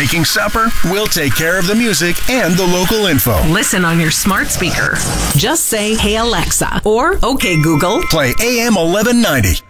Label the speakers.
Speaker 1: making supper, we'll take care of the music and the local info.
Speaker 2: Listen on your smart speaker. Just say, "Hey Alexa," or "Okay Google."
Speaker 1: Play AM 1190.